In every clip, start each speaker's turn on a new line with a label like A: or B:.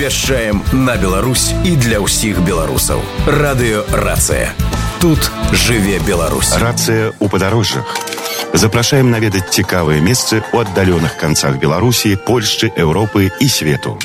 A: вяшчаем на Беларусь і для ўсіх беларусаў. Радыё «Рацыя». Тут жыве Беларусь.
B: Рацыя ў падарожжах. Запрашаем наведаць цікавыя месцы ў аддаленых канцах Беларусі, Польшчы, Еўропы і свету.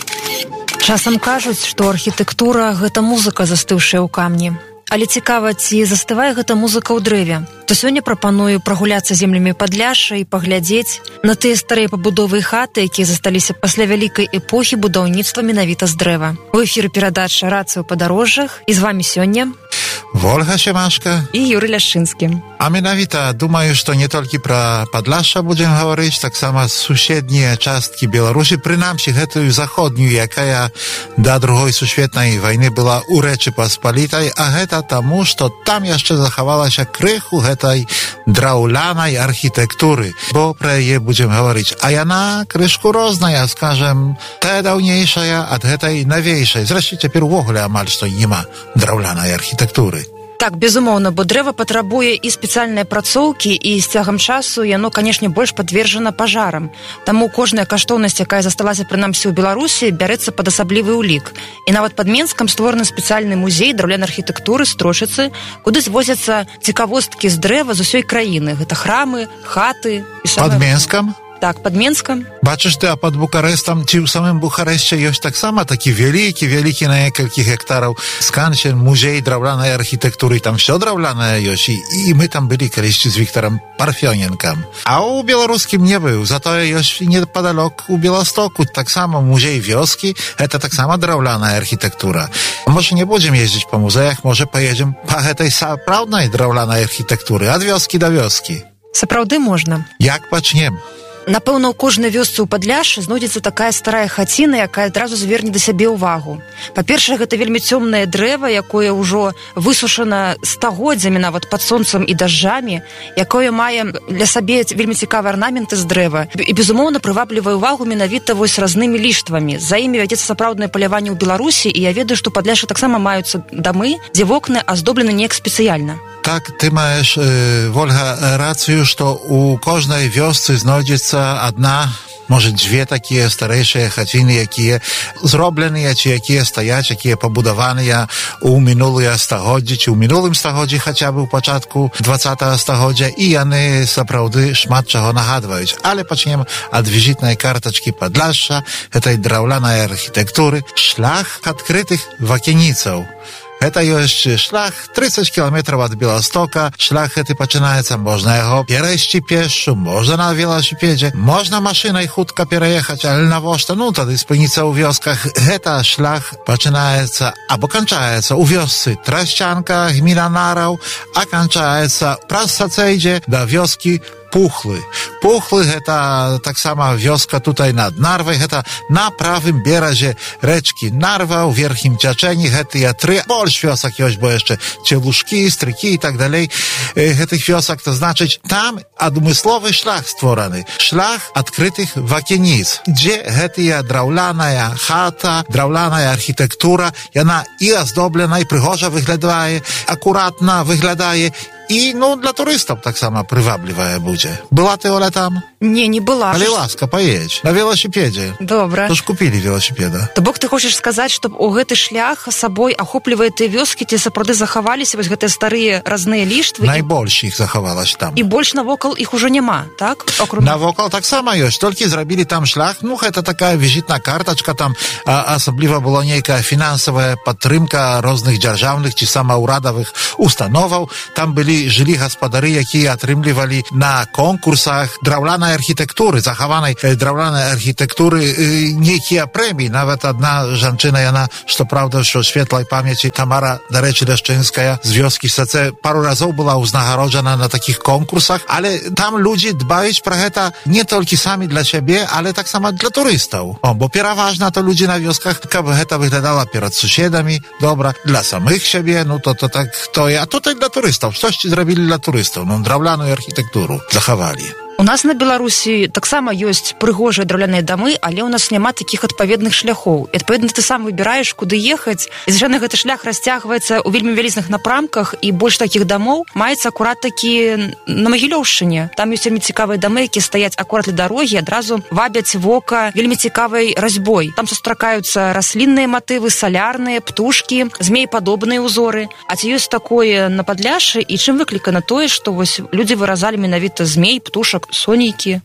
C: Часам кажуць, што архітэктура – гэта музыка, застыўшая ў камні. Але цікава, ці застывае гэта музыка ў дрэве. То сёння прапаную прагуляцца землямі Падляшша і паглядзець на тыя старыя пабудовы і хаты, якія засталіся пасля вялікай эпохі будаўніцтва менавіта з дрэва. У эфіры перадача «Рацыя ў падарожжах» і з вамі сёння
D: Вольга Семашка
C: і Юрый Ляшчынскі.
D: А менавіта, думаю, што не толькі пра Падляшша будзем гаварыць, таксама суседнія часткі Беларусі, прынамсі гэтую заходнюю, якая да Другой сусветнай вайны была ў Рэчы Паспалітай, а гэта таму, што там яшчэ захавалася крыху гэтай драўлянай архітэктуры, бо пра яе будзем гаварыць. А яна крышку розная, скажем, тая даўнейшая ад гэтай навейшай. Зрэшты, цяпер увогуле амаль што няма драўлянай архітэктуры.
C: Так, безумоўна, бо дрэва патрабуе і спецыяльныя працоўкі, і з цягам часу яно, канешне, больш падвержана пажарам. Таму кожная каштоўнасць, якая засталася прынамсі ў Беларусі, бярэцца пад асаблівы ўлік. І нават пад Менскам створаны спецыяльны музей драўлянай архітэктуры Строчыцы, куды звозяцца цікавосткі з дрэва з усёй краіны. Гэта храмы, хаты і
D: Пад Менскам?
C: Так, пад Менскам.
D: Бачыш ты, а пад Бухарэстам, ці ў самым Бухарэсце ёсць таксама такі вялікі на некалькі гектараў сканчен, музей драўлянай архітэктуры, там всё драўлянае ёсць, і мы там былі калісьці з Віктарам Парфёненкам. А ў беларускім не быў, затое ёсць непадалёк у Беластоку таксама музей вёскі, гэта таксама драўляная архітэктура. Можа, не будзем ездзіць па музеях, можа, паедзем па гэтай сапраўднай драўлянай архітэктуры, ад вёскі да вёскі.
C: Сапраўды можна.
D: Як пачнем?
C: Напэўна, у кожнай вёсцы ў Падляшшы знойдзецца такая старая хаціна, якая адразу зверне да сябе ўвагу. Па-першае, гэта вельмі цёмнае дрэва, якое ўжо высушана стагоддзямі нават пад сонцам і дажджамі, якое мае для сабе вельмі цікавыя арнаменты з дрэва і, безумоўна, прываблівае ўвагу менавіта вось разнымі ліштвамі. За імі вядзецца сапраўднае паляванне ў Беларусі, і я ведаю, што ў Падляшшы таксама маюцца дамы, дзе вокны аздоблены неяк спецыяльна.
D: Так, ты маеш, Вольга, рацыю, што ў кожнай вёсцы знойдзецца адна, можа, дзве такія старэйшыя хаціны, якія зробленыя, ці якія стаяць, якія пабудаваныя ў мінулыя стагоддзі, ці ў мінулым стагоддзі, хаця бы ў пачатку 20-го стагоддзя, і яны сапраўды шмат чаго нагадваюць. Але пачнем ад візітнай картачкі Падляшша, гэтай драўлянай архітэктуры, шлях адкрытых вакеніцаў. Гэта ёсць шлях 30 кілометраў ад Беластока. Шлях гэты пачынаецца, можна яго перайсці пешшу, можна на веласіпедзе, можна машынай хутка пераехаць, але навошта? Ну, тады спыніцца ў вёсках. Гэта шлях пачынаецца або канчаецца ў вёсцы Трасчанка, гміна Нараў, а канчаецца праз Сацэйдзе да вёскі Пухлы. Пухлы гэта таксама вёска тутай над Нарвай, гэта на правым беразе рэчкі Нарва, ў верхнім цячэнні гэтыя тры, больш вёсак ёсць, бо яшчэ Целушкі, Стрыкі і так далей. Гэтых вёсак, то значыць, там адмысловы шлях створаны. Шлях адкрытых вакеніц, дзе гэтая драўляная хата, драўляная архітэктура, яна і аздоблена, і прыгожа выглядае, акуратна выглядае, і, ну, для турыстаў таксама прываблівая будзе. Была ты, Оля, там?
C: Не, не была.
D: Але ласка, поедь. На велосипеде.
C: Добра.
D: То ж купілі велосипеда.
C: То бок ты хочаш сказаць, што у гэты шлях сабой ахоплівае тыя вёскі, ці сапраўды захаваліся вось гэтыя старыя разныя ліштвы?
D: Найбольш іх захавалась там.
C: І больш навокал іх ужо няма, так?
D: Навокал таксама ёсць, толькі зрабілі там шлях, ну, гэта такая візітная картачка, там асабліва была нейкая фінансавая падтрымка розных дзяржаўных ці самаўрадавых установаў. Там былі жылі гаспадары, якія атрымлівалі на конкурсах драўлянай архітэктуры, захаванай драўлянай архітэктуры нейкія прэміі. Нават адна жанчына, яна, што праўда, што светлай памяці, Тамара, дарэчы, Ляшчынская, з вёскі Сацэ, пару разоў была ўзнагароджана на такіх конкурсах, але там людзі дбаюць пра гэта не толькі самі для сябе, але таксама для турыстаў. Бо пераважна то людзі на вёсках, каб гэта выглядала перад суседамі, добра, для самых сябе, ну то так, то і, а тут і для турыстаў. Штосьці зрабілі для турыстаў, ну, драўляную архітэктуру захавалі.
C: У нас на Беларусі таксама ёсць прыгожыя драўляныя дамы, але ў нас няма такіх адпаведных шляхоў. І адпаведна ты сам выбіраеш, куды ехаць. І звычайна гэты шлях расцягваецца ў вельмі вялізных напрамках, і больш такіх дамоў маецца акурат такі на Магілёўшчыне. Там ёсць вельмі цікавыя дамы, якія стаяць акурат ля дарогі, адразу вабяць вока вельмі цікавай разьбой. Там сустракаюцца раслінныя матывы, салярныя, птушкі, змеепадобныя ўзоры. А ці ёсць такое на Падляшшы, і чым выклікана тое, што вось людзі выразалі менавіта змей, птушак, сонейкі?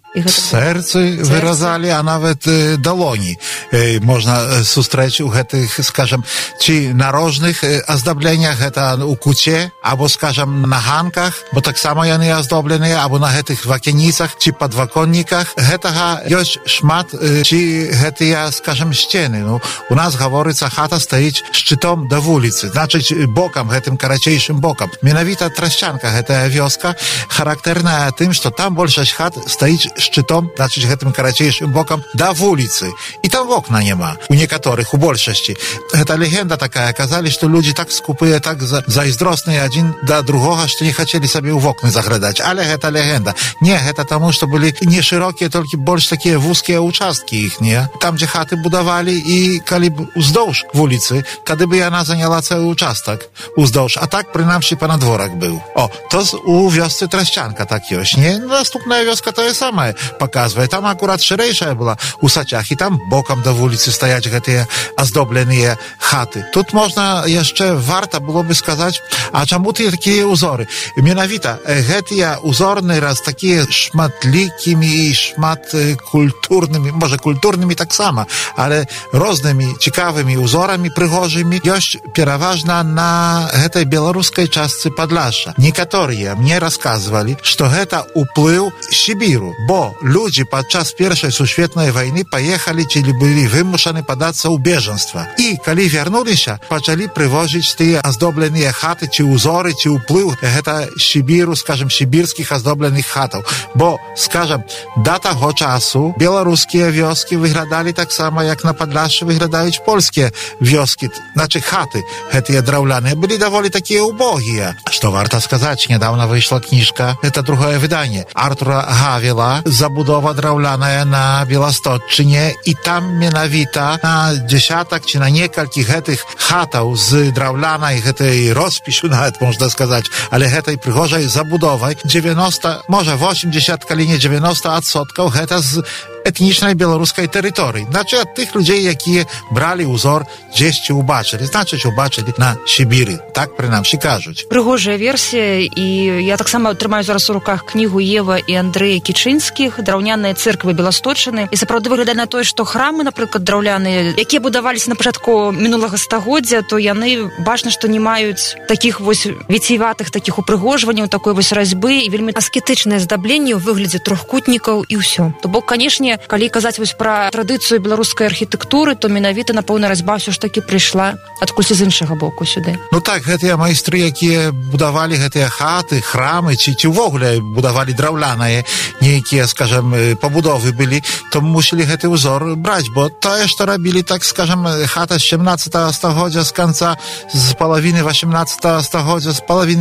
D: Серцы выразалі, а нават далоні. Можна сустрэць у гэтых, скажам, ці нарожных аздабленнях, гэта у куце, або, скажам, на ганках, бо таксама яны аздобленыя, або на гэтых вакеніцах, ці падваконніках. Гэтага ёсць шмат, ці гэтыя, скажам, сцены. Ну, у нас гаворыцца, хата стаіць шчытом да вуліцы, значыць, бокам, гэтым карацейшым бокам. Менавіта Трашчанка, гэтая вёска, характэрная тым, што там большасць хат стаіць шчытом, значыць, гэтым карацейшым бокам да вуліцы. І там вокна няма. У некаторых, у большасці. Гэта легенда такая. Казалі, што людзі так скупыя, так зайздросныя адзін да другога, што не хацелі сабе ў вокны заглядаць. Але гэта легенда. Не, гэта таму, што былі не шырокія, толькі больш такія вузкія участкі іхнія. Там, дзе хаты будавалі, і калі б уздоўж вуліцы, тады бы яна заняла цэлы участак уздоўж. А так, прынамсі, панадворак быў. О, то у вёсцы Трашчанка так ёсць. Не, наступная вёска тое самае паказвае. Там акурат шырэйшая была у Сачах, і там бокам да вуліцы стаяць гэтыя аздобленыя хаты. Тут можна яшчэ варта было бы сказаць, а чаму ты такія ўзоры? Менавіта гэтыя узорны раз такія шматлікімі і шмат культурнымі, можа культурнымі таксама, але рознымі цікавымі узорамі прыгожымі ёсць пераважна на гэтай беларускай частцы Падляшша. Некаторыя мне расказвалі, што гэта ўплыў Сібіру, бо людзі падчас Першай сусветнай вайны паехалі, ці былі вымушаны падацца ў бежанства. І калі вярнуліся, пачалі прывозіць тыя аздобленыя хаты, ці ўзоры, ці ўплыў гэта Сібіру, скажем, сібірскіх аздобленых хатаў. Бо, скажем, да таго часу беларускія вёскі выглядалі таксама, як на Падляшшы выглядаюць польскія вёскі, значы хаты гэтыя драўляныя былі даволі такія убогія. Што варта сказаць, нядаўна выйшла кніжка, это другое выданне, Артура Гавіла, забудова драўляная на Беласточчыне, і там менавіта на дзесятак ці на некалькі гэтых хатаў з драўлянай гэтай роспісю, нават можна сказаць, але гэтай прыгожай забудовай 90, можа 80, калі не 90% гэта з этнічнай беларускай тэрыторыі. Значы, ад тых людзей, якія бралі ўзор, дзесьці ўбачылі. Значыць, убачылі на Сібіры. Так, прынамсі, кажуць.
C: Прыгожая версія, і я таксама трымаю зараз у руках кнігу Ева і Андрэя Кічынскіх «Драўняныя цэрквы Беласточчыны». І сапраўды выглядае на тое, што храмы, напрыклад, драўляныя, якія будаваліся на пачатку мінулага стагоддзя, то яны бачна, што не маюць такіх вось віціватых такіх упрыгожванняў, такой вось разьбы, і вельмі аскетычнае здабленне ў выглядзе трохкутнікаў і ўсё. То бок, канешне, калі казаць вось пра традыцыю беларускай архітэктуры, то менавіта, напэўна, разьба ўсё ж такі прыйшла адкуль з іншага боку сюды.
D: Ну так, гэтыя майстры, якія будавалі гэтыя хаты, храмы, ці ўвогуле будавалі драўляныя нейкія, скажем, пабудовы былі, то мусілі гэты ўзор браць, бо тое, што рабілі, так скажем, хата з 17 стагоддзя, з канца, з палавіны 18 стагоддзя, з палавіны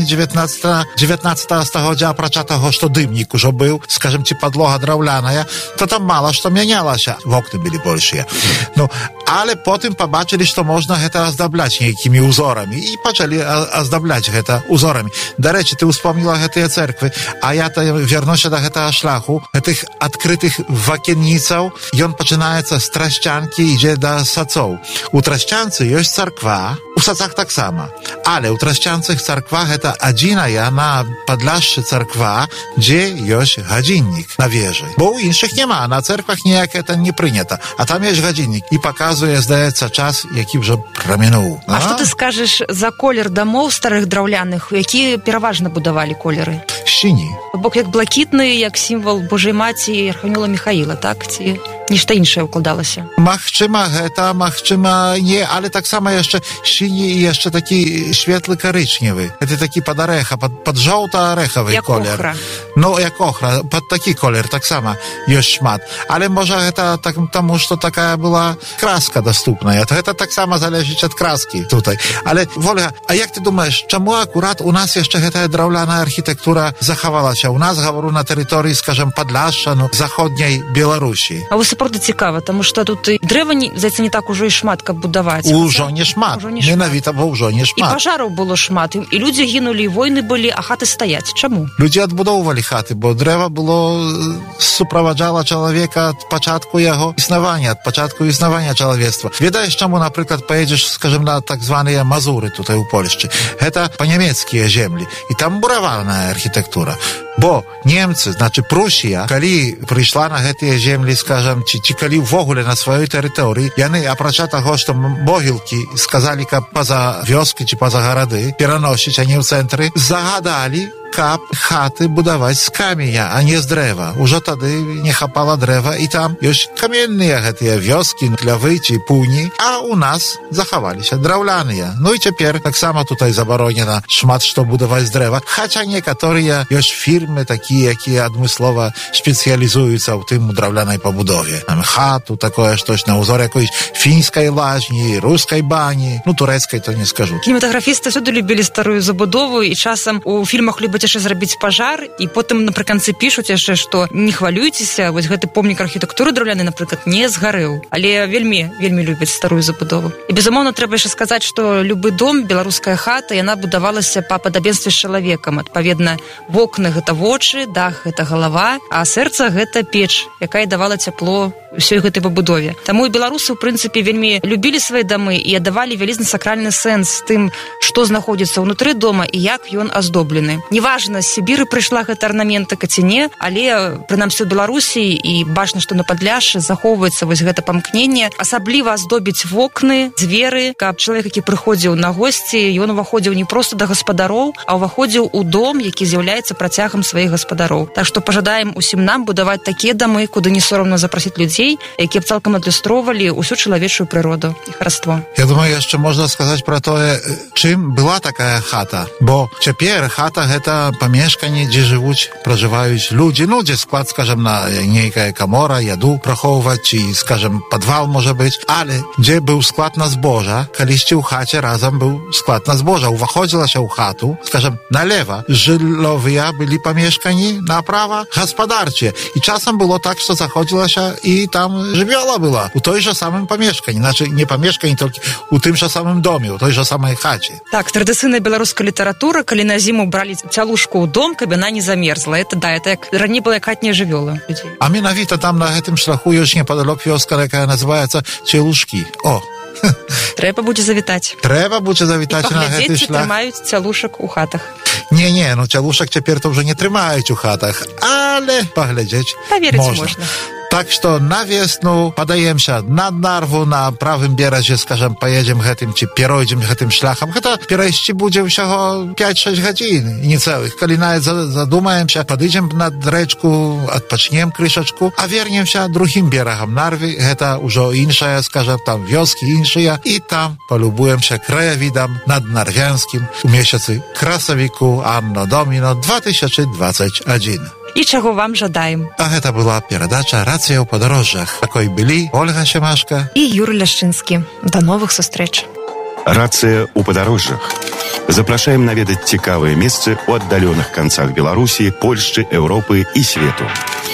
D: 19 стагоддзя, апрача таго, што дымнік ужо быў, скажем, ці падлога драўляная, то там мала што мянялася. Вокны былі большыя. Ну, але потым пабачылі, што можна гэта аздабляць нейкімі узорамі, і пачалі аздабляць гэта узорамі. Дарэчы, ты ўспомніла гэтыя цэрквы, а я вернуся да гэтага шляху, гэтых адкрытых вакенніцаў. Ён пачынаецца з Трашчанкі, ідзе да Сацоў. У Трашчанцы ёсць царква, у Сацах таксама. Але ў Трашчанцах царква гэта адзіная на Падляшшы царква, дзе ёсць гадзіннік на вежы. Бо ў іншых няма, на церквах ніяк это не прынята. А там ёсць гадзіннік і паказвае, здаецца, час, які ўжо прамінуў.
C: А што ты скажаш за колер дамоў старых драўляных, якія пераважна будавалі колеры?
D: Сіні.
C: Бок як блакітны, як сімвал Божай Маці і архангела Міхаіла, так? Ці нешта іншае ўкладалася.
D: Магчыма гэта, магчыма не, але таксама яшчэ сіні і яшчэ такі светлы карычневы. Гэта такі пад арэха, пад жоўта-арэхавы колер.
C: Охра.
D: Ну, як охра, пад такі колер таксама ёсць шмат. Але можа гэта так, таму, што такая была краска даступная. Гэта таксама залежыць ад краскі тутай. Але, Вольга, а як ты думаеш, чаму акурат у нас яшчэ гэтая драўляная архітэктура захавалася? У нас, гавару, на тэрыторыі, скажам, Падляшша, ну, заходняй Беларусі.
C: А вось сапраўды цікава, таму што тут і дрэва, здаецца, не так ужо і шмат, каб будаваць.
D: Ужо не шмат. Менавіта, бо ўжо не шмат.
C: І пажараў было шмат, і людзі гінулі, і войны былі, а хаты стаяць. Чаму?
D: Людзі адбудоўвалі хаты, бо дрэва было суправаджала чалавека ад пачатку яго існавання, ад пачатку існавання чалавецтва. Ведаеш, чаму, напрыклад, паедзеш, скажем, на так званыя Мазуры тутай у Польшчы? Гэта па-нямецкія землі. І там бураваная архітэктура. Бо немцы, значы Прусія, калі прыйшла на гэтыя землі, скажам, ці калі ўвогуле на сваёй тэрыторыі, яны, апрача таго, што могілкі сказалі, каб па-за вёскі ці па-за гарады пераносіць, а не ў цэнтры, загадалі, каб хаты будаваць з каменя, а не з дрэва. Ужо тады не хапала дрэва, і там ёсць каменныя гэтыя вёскі, клявы ці пуні, а у нас захаваліся драўляныя. Ну і цяпер таксама тутай забаронена шмат што будаваць з дрэва, хаця некаторыя ёсць фірмы такія, якія адмыслова спецыялізуюцца ў тым драўлянай пабудове. Там хату, такое штось на ўзор якоїсь фінскай лажні, рускай бані, ну турэцкай то не скажу.
C: Кінематаграфісты всюды любілі старую забудову, і часам у фільмах любяць яшчэ зрабіць пажар, і потым напрыканцы пішуць яшчэ, што не хвалюйцеся, вось гэты помнік архітэктуры драўляны, напрыклад, не згарэў. Але вельмі любяць старую забудову. І безумоўна трэба яшчэ сказаць, што любы дом, беларуская хата, яна будавалася па падабенстве з чалавекам. Адпаведна, вокны гэта вочы, дах гэта галава, а сэрца гэта печ, якая давала цяпло ўсёй гэтай пабудове. Таму і беларусы, у прынцыпе, вельмі любілі свае дамы і аддавалі вялізны сакральны сэнс тым, што знаходзіцца ўнутры дома і як ён аздоблены. Неважна, з Сібіры прыйшла гэта арнаментыка ці не, але прынамсі ў Беларусі і бачна, што на Падляшшы захоўваецца вось гэта памкненне, асабліва аздобіць вокны, дзверы, каб чалавек, які прыходзіў на госці, ён уваходзіў не проста да гаспадароў, а ўваходзіў у дом, які з'яўляецца працягам сваіх гаспадароў. Так што пажадаем усім нам будаваць такія дамы, куды не сорамна запрасіць людзей, якія б цалкам адлюстроўвалі ўсю чалавечую прыроду і хараство.
D: Я думаю, яшчэ можна сказаць пра тое, чым была такая хата. Бо цяпер хата гэта памешканне, дзе жывуць, пражываюць людзі, ну, дзе склад, скажам, на нейкая камора, яду прахоўваць, ці, скажам, падвал можа быць, але дзе быў склад на збожа, калісьці ў хаце разам быў склад на збожа. Уваходзілася ў хату, скажам, налева жылловыя былі памешканні, направа гаспадарчыя. І часам было так, што заходзілася і там жывёла была у той жа самым памешканні, значы не памешканні, толькі у тым жа самым доме, у той жа самай хаце.
C: Так, традыцыйная беларуская літаратура, калі на зіму бралі цялушку ў дом, каб яна не замерзла. Это да, это як раней была як хатняя жывёла людзей.
D: А менавіта там на гэтым шляху ёсць непадалёк вёска, якая называецца Цялушкі. О!
C: Трэба будзе завітаць.
D: Трэба будзе завітаць на гэты шлях. І паглядзець, ці трымаюць цялушак у хатах. Не, ну цялушак цяпер то ўжо не трымаюць у хатах, але паглядзець можна. Так што на весну падаемся над Нарву, на правым беразе, скажам, паедзем гэтым, ці перайдзем гэтым шляхам. Гэта перайсці будзе ўсяго 5-6 гадзін, не цэлых. Калі нават задумаемся, падыдзем над рэчку, адпачнем крышачку, а вернемся другім берагам Нарвы. Гэта ўжо іншая, скажам, там вёскі іншыя, і там палюбуемся краявідам над Нарвянскім у месяцы красавіку Анно Доміно 2021.
C: І чаго вам жадаем.
D: А гэта была перадача «Рацыя ў падарожжах». Такой былі Ольга Семашка
C: і Юрый Ляшчынскі. До новых сустрэч.
B: «Рацыя ў падарожжах». Запрашаем наведаць цікавыя месцы ў аддаленых канцах Беларусі, Польшчы, Еўропы і свету.